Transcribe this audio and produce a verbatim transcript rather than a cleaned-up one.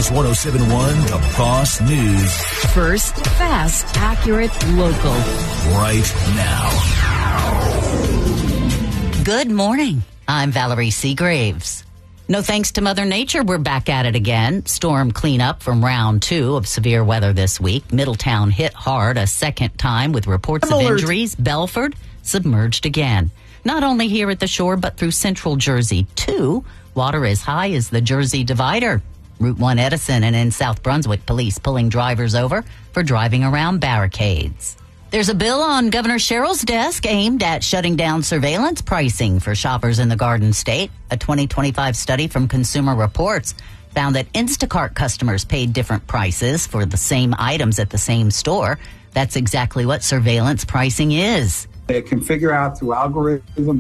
is one oh seven point one The Boss News. First, fast, accurate, local. Right now. Good morning. I'm Valerie Seagraves. No thanks to Mother Nature, we're back at it again. Storm cleanup from round two of severe weather this week. Middletown hit hard a second time with reports of injuries. Belford submerged again. Not only here at the shore, but through central Jersey, too. Water as high as the Jersey Divider. Route one Edison and in South Brunswick, police pulling drivers over for driving around barricades. There's a bill on Governor Sherrill's desk aimed at shutting down surveillance pricing for shoppers in the Garden State. A twenty twenty-five study from Consumer Reports found that Instacart customers paid different prices for the same items at the same store. That's exactly what surveillance pricing is. It can figure out through algorithms